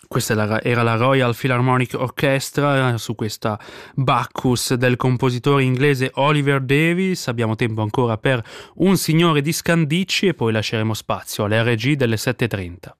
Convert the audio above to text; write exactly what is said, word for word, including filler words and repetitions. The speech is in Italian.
Questa era era la Royal Philharmonic Orchestra su questa Bacchus del compositore inglese Oliver Davies. Abbiamo tempo ancora per Un signore di Scandicci e poi lasceremo spazio alle R G delle sette e trenta.